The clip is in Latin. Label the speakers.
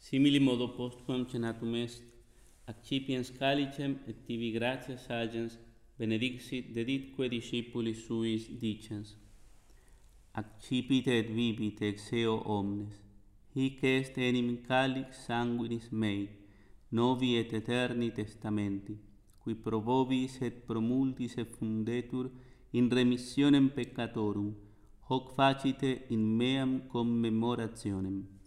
Speaker 1: Simili modo postquam cenatum est, accipiens calicem et tibi gratias agens benedixit deditque discipulis suis dicens: Accipite et bibite ex eo omnes, hic est enim calix sanguinis mei, novi et eterni testamenti, qui pro vobis et pro multis effundetur in remissionem peccatorum, hoc facite in meam commemorationem.